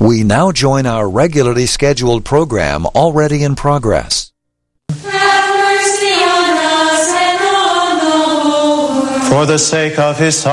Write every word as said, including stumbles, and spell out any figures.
We now join our regularly scheduled program already in progress. For the sake of his